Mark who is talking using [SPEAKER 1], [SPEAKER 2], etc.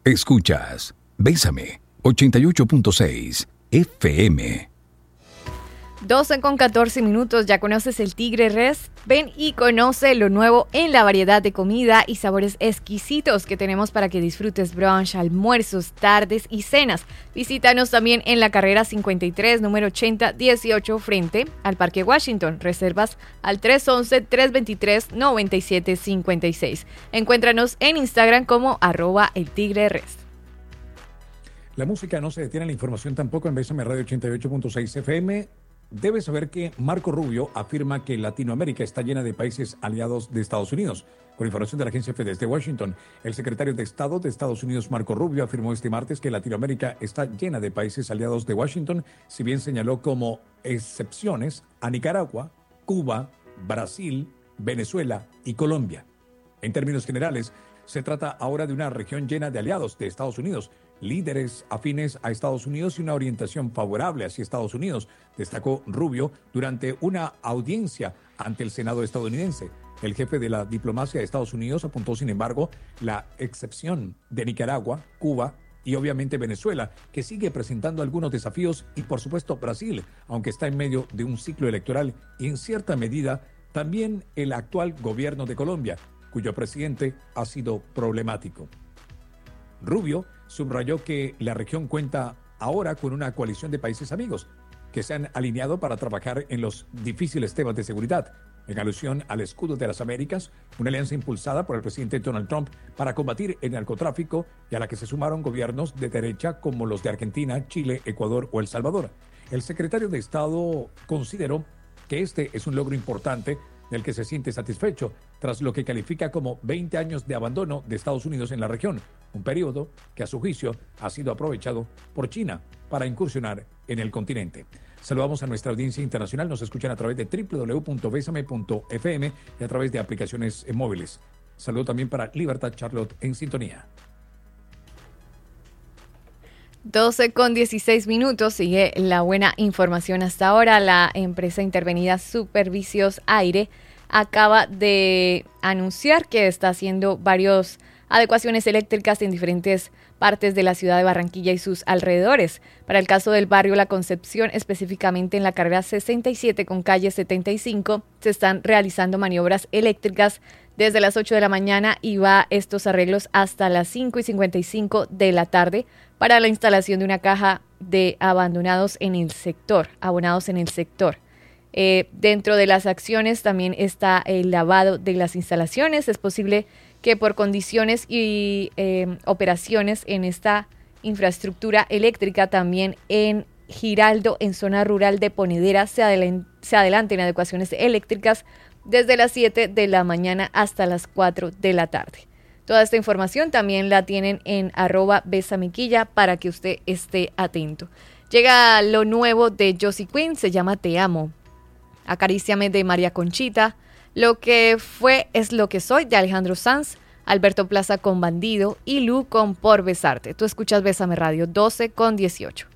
[SPEAKER 1] Escuchas Bésame 88.6 FM.
[SPEAKER 2] 12:14. ¿Ya conoces el Tigre Res? Ven y conoce lo nuevo en la variedad de comida y sabores exquisitos que tenemos para que disfrutes brunch, almuerzos, tardes y cenas. Visítanos también en la carrera 53, número 8018, frente al Parque Washington. Reservas al 311-323-9756. Encuéntranos en Instagram como @eltigreres.
[SPEAKER 3] La música no se detiene, la información tampoco en Bésame Radio 88.6 FM. Debes saber que Marco Rubio afirma que Latinoamérica está llena de países aliados de Estados Unidos. Con información de la agencia EFE desde Washington, el secretario de Estado de Estados Unidos, Marco Rubio, afirmó este martes que Latinoamérica está llena de países aliados de Washington, si bien señaló como excepciones a Nicaragua, Cuba, Brasil, Venezuela y Colombia. En términos generales, se trata ahora de una región llena de aliados de Estados Unidos, líderes afines a Estados Unidos y una orientación favorable hacia Estados Unidos, destacó Rubio durante una audiencia ante el Senado estadounidense. El jefe de la diplomacia de Estados Unidos apuntó, sin embargo, la excepción de Nicaragua, Cuba y obviamente Venezuela, que sigue presentando algunos desafíos, y por supuesto Brasil, aunque está en medio de un ciclo electoral, y en cierta medida también el actual gobierno de Colombia, cuyo presidente ha sido problemático. Rubio subrayó que la región cuenta ahora con una coalición de países amigos que se han alineado para trabajar en los difíciles temas de seguridad, en alusión al Escudo de las Américas, una alianza impulsada por el presidente Donald Trump para combatir el narcotráfico y a la que se sumaron gobiernos de derecha como los de Argentina, Chile, Ecuador o El Salvador. El secretario de Estado consideró que este es un logro importante del que se siente satisfecho tras lo que califica como 20 años de abandono de Estados Unidos en la región, un periodo que a su juicio ha sido aprovechado por China para incursionar en el continente. Saludamos a nuestra audiencia internacional, nos escuchan a través de www.besame.fm y a través de aplicaciones móviles. Saludo también para Libertad Charlotte en sintonía.
[SPEAKER 2] 12:16. Sigue la buena información hasta ahora. La empresa intervenida Supervicios Aire acaba de anunciar que está haciendo varias adecuaciones eléctricas en diferentes partes de la ciudad de Barranquilla y sus alrededores. Para el caso del barrio La Concepción, específicamente en la carrera 67 con calle 75, se están realizando maniobras eléctricas desde las 8 de la mañana y va estos arreglos hasta las 5:55 de la tarde para la instalación de una caja de abonados en el sector. Dentro de las acciones también está el lavado de las instalaciones. Es posible que por condiciones y operaciones en esta infraestructura eléctrica también en Giraldo, en zona rural de Ponedera, se adelanten adecuaciones eléctricas desde las 7 de la mañana hasta las 4 de la tarde. Toda esta información también la tienen en @besamequilla para que usted esté atento. Llega lo nuevo de Josie Quinn, se llama Te Amo. Acaríciame de María Conchita. Lo que fue es lo que soy de Alejandro Sanz. Alberto Plaza con Bandido y Lu con Por Besarte. Tú escuchas Bésame Radio 12:18.